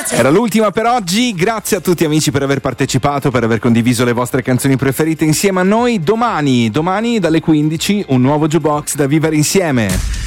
Era l'ultima per oggi, grazie a tutti amici per aver partecipato, per aver condiviso le vostre canzoni preferite insieme a noi. Domani dalle 15 un nuovo Jukebox da vivere insieme.